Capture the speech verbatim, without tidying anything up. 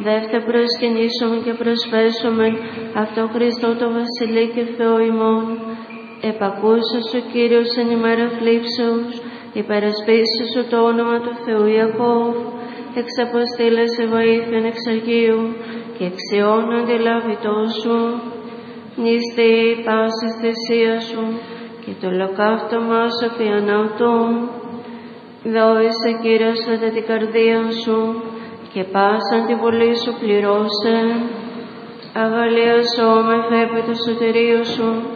Δεύτε προσκυνήσουμε και προσφέσουμε αυτό Χριστό το Βασιλεί και Θεό ημών. Επακούσα σου Κύριος εν ημέρα θλίψεως, υπερασπίσεις σου το όνομα του Θεού Ιακώβ, εξαποστήλεσαι βοήθειαν εξ Αγίου και εξιών αντιλαβητό σου. Νηστεί η πάσης θυσία σου και το ολοκαύτωμά σου φιαναυτού. Δόησε Κύριος κατά την καρδία σου και πάσαν την βολή σου πληρώσε. Αγαλίασόμεθα επί του σωτηρίου σου